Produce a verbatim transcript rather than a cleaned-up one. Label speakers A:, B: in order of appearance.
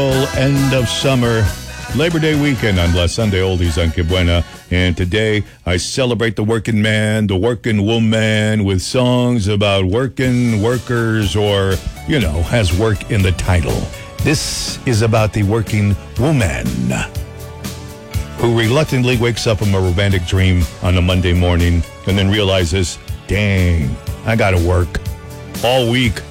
A: End of summer, Labor Day weekend on La Sunday Oldies on Que Buena. And today I celebrate the working man, the working woman with songs about working workers or, you know, has work in the title. This is about the working woman who reluctantly wakes up from a romantic dream on a Monday morning and then realizes, dang, I gotta work all week.